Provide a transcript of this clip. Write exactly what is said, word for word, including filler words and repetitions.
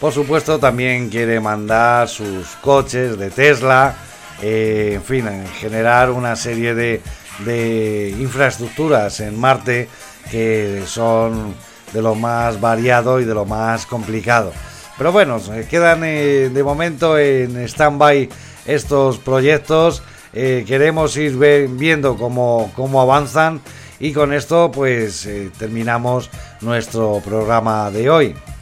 por supuesto también quiere mandar sus coches de Tesla, eh, en fin, en generar una serie de, de infraestructuras en Marte que son de lo más variado y de lo más complicado. Pero bueno, quedan eh, de momento en stand-by estos proyectos. Eh, queremos ir ve- viendo cómo, cómo avanzan, y con esto pues eh, terminamos nuestro programa de hoy.